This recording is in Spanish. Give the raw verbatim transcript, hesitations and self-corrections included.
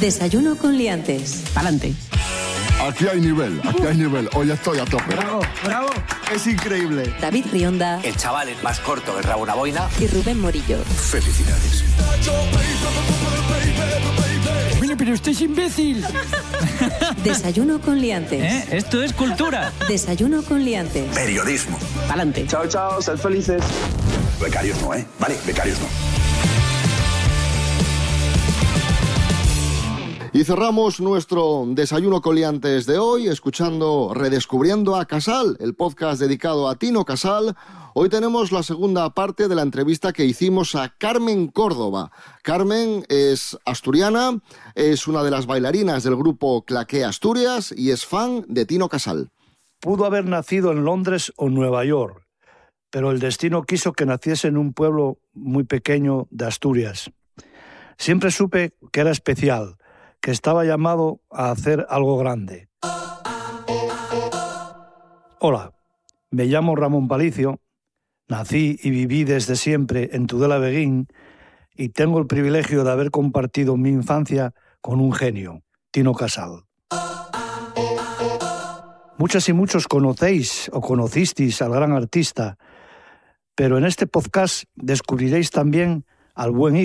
Desayuno con liantes. Pa'lante. Aquí hay nivel, aquí hay nivel. Hoy estoy a tope. Bravo, bravo. Es increíble. David Rionda. El chaval es más corto que el rabo una boina. Y Rubén Morillo. Felicidades. Bueno, pero usted es imbécil. Desayuno con liantes. ¿Eh? Esto es cultura. Desayuno con liantes. Periodismo. Pa'lante. Chao, chao, sed felices. Becarios no, ¿eh? Vale, becarios no. Y cerramos nuestro desayuno con liantes de hoy escuchando Redescubriendo a Casal, el podcast dedicado a Tino Casal. Hoy tenemos la segunda parte de la entrevista que hicimos a Carmen Córdoba. Carmen es asturiana, es una de las bailarinas del grupo Claqué Asturias y es fan de Tino Casal. Pudo haber nacido en Londres o Nueva York, pero el destino quiso que naciese en un pueblo muy pequeño de Asturias. Siempre supe que era especial, que estaba llamado a hacer algo grande. Hola, me llamo Ramón Palicio, nací y viví desde siempre en Tudela Beguín y tengo el privilegio de haber compartido mi infancia con un genio, Tino Casal. Muchas y muchos conocéis o conocisteis al gran artista, pero en este podcast descubriréis también al buen hijo